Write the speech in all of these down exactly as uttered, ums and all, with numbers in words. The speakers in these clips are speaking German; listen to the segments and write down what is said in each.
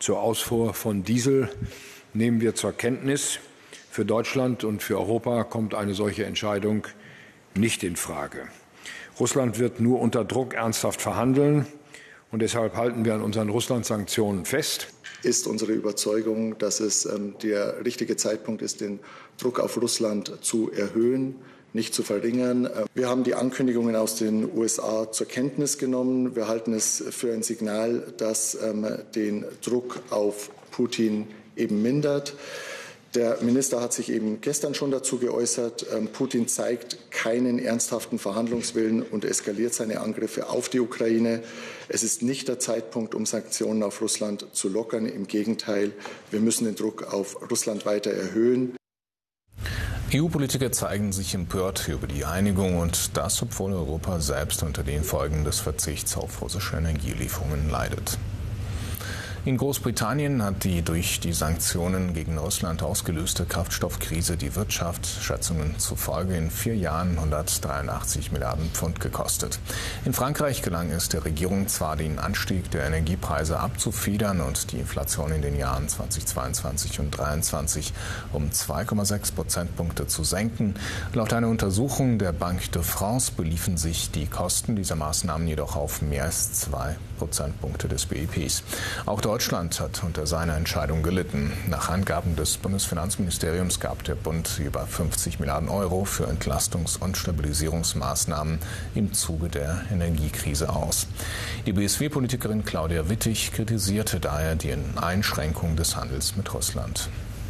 zur Ausfuhr von Diesel nehmen wir zur Kenntnis. Für Deutschland und für Europa kommt eine solche Entscheidung nicht in Frage. Russland wird nur unter Druck ernsthaft verhandeln, und deshalb halten wir an unseren Russland-Sanktionen fest. Ist unsere Überzeugung, dass es ähm, der richtige Zeitpunkt ist, den Druck auf Russland zu erhöhen, nicht zu verringern. Wir haben die Ankündigungen aus den U S A zur Kenntnis genommen. Wir halten es für ein Signal, das ähm, den Druck auf Putin eben mindert. Der Minister hat sich eben gestern schon dazu geäußert. Putin zeigt keinen ernsthaften Verhandlungswillen und eskaliert seine Angriffe auf die Ukraine. Es ist nicht der Zeitpunkt, um Sanktionen auf Russland zu lockern. Im Gegenteil, wir müssen den Druck auf Russland weiter erhöhen. E U-Politiker zeigen sich empört über die Einigung, und das, obwohl Europa selbst unter den Folgen des Verzichts auf russische Energielieferungen leidet. In Großbritannien hat die durch die Sanktionen gegen Russland ausgelöste Kraftstoffkrise die Wirtschaft Schätzungen zufolge in vier Jahren hundertdreiundachtzig Milliarden Pfund gekostet. In Frankreich gelang es der Regierung zwar, den Anstieg der Energiepreise abzufedern und die Inflation in den Jahren zweitausendzweiundzwanzig und zweitausenddreiundzwanzig um zwei Komma sechs Prozentpunkte zu senken. Laut einer Untersuchung der Banque de France beliefen sich die Kosten dieser Maßnahmen jedoch auf mehr als zwei Prozentpunkte des B I Ps. Auch Deutschland hat unter seiner Entscheidung gelitten. Nach Angaben des Bundesfinanzministeriums gab der Bund über fünfzig Milliarden Euro für Entlastungs- und Stabilisierungsmaßnahmen im Zuge der Energiekrise aus. Die B S W-Politikerin Claudia Wittig kritisierte daher die Einschränkung des Handels mit Russland.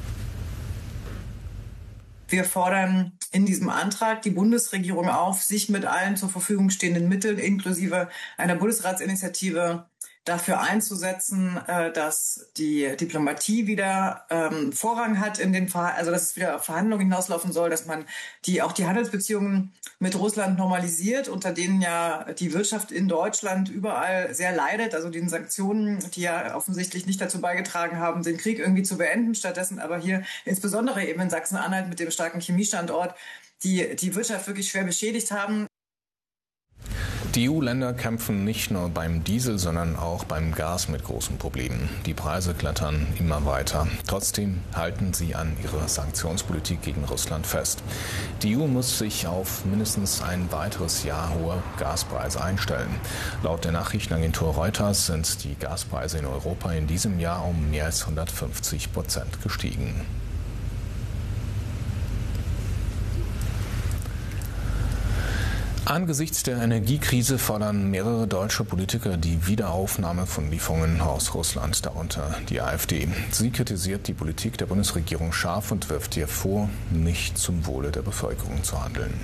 Wir fordern in diesem Antrag die Bundesregierung auf, sich mit allen zur Verfügung stehenden Mitteln inklusive einer Bundesratsinitiative dafür einzusetzen, dass die Diplomatie wieder ähm, Vorrang hat in den Ver- also dass es wieder auf Verhandlungen hinauslaufen soll, dass man die auch die Handelsbeziehungen mit Russland normalisiert, unter denen ja die Wirtschaft in Deutschland überall sehr leidet, also den Sanktionen, die ja offensichtlich nicht dazu beigetragen haben, den Krieg irgendwie zu beenden, stattdessen aber hier insbesondere eben in Sachsen-Anhalt mit dem starken Chemiestandort die die Wirtschaft wirklich schwer beschädigt haben. Die E U-Länder kämpfen nicht nur beim Diesel, sondern auch beim Gas mit großen Problemen. Die Preise klettern immer weiter. Trotzdem halten sie an ihrer Sanktionspolitik gegen Russland fest. Die E U muss sich auf mindestens ein weiteres Jahr hohe Gaspreise einstellen. Laut der Nachrichtenagentur Reuters sind die Gaspreise in Europa in diesem Jahr um mehr als hundertfünfzig Prozent gestiegen. Angesichts der Energiekrise fordern mehrere deutsche Politiker die Wiederaufnahme von Lieferungen aus Russland, darunter die AfD. Sie kritisiert die Politik der Bundesregierung scharf und wirft ihr vor, nicht zum Wohle der Bevölkerung zu handeln.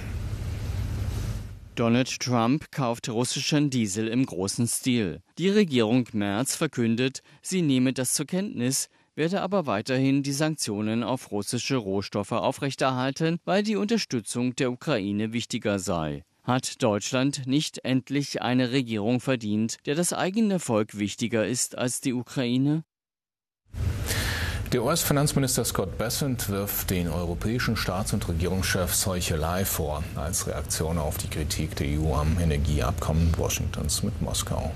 Donald Trump kauft russischen Diesel im großen Stil. Die Regierung Merz verkündet, sie nehme das zur Kenntnis, werde aber weiterhin die Sanktionen auf russische Rohstoffe aufrechterhalten, weil die Unterstützung der Ukraine wichtiger sei. Hat Deutschland nicht endlich eine Regierung verdient, der das eigene Volk wichtiger ist als die Ukraine? Der U S-Finanzminister Scott Bessent wirft den europäischen Staats- und Regierungschefs Heuchelei vor, als Reaktion auf die Kritik der E U am Energieabkommen Washingtons mit Moskau.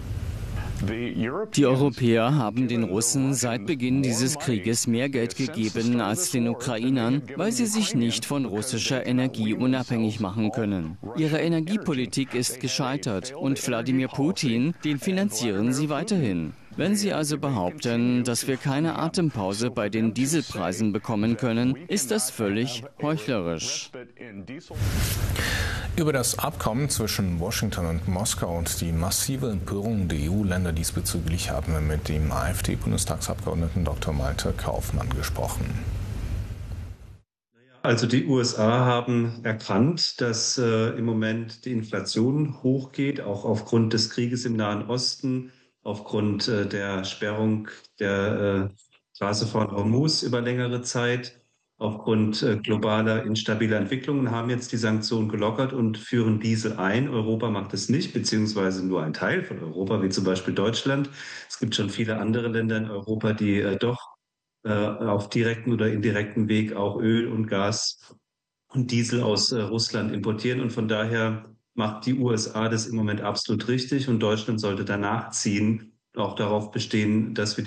Die Europäer haben den Russen seit Beginn dieses Krieges mehr Geld gegeben als den Ukrainern, weil sie sich nicht von russischer Energie unabhängig machen können. Ihre Energiepolitik ist gescheitert und Wladimir Putin, den finanzieren sie weiterhin. Wenn Sie also behaupten, dass wir keine Atempause bei den Dieselpreisen bekommen können, ist das völlig heuchlerisch. Über das Abkommen zwischen Washington und Moskau und die massive Empörung der E U-Länder diesbezüglich haben wir mit dem AfD-Bundestagsabgeordneten Doktor Malte Kaufmann gesprochen. Also die U S A haben erkannt, dass äh, im Moment die Inflation hochgeht, auch aufgrund des Krieges im Nahen Osten, aufgrund äh, der Sperrung der äh, Straße von Hormuz über längere Zeit, aufgrund äh, globaler instabiler Entwicklungen, haben jetzt die Sanktionen gelockert und führen Diesel ein. Europa macht es nicht, beziehungsweise nur ein Teil von Europa, wie zum Beispiel Deutschland. Es gibt schon viele andere Länder in Europa, die äh, doch äh, auf direkten oder indirekten Weg auch Öl und Gas und Diesel aus äh, Russland importieren. Und von daher macht die U S A das im Moment absolut richtig und Deutschland sollte danach ziehen, auch darauf bestehen, dass wir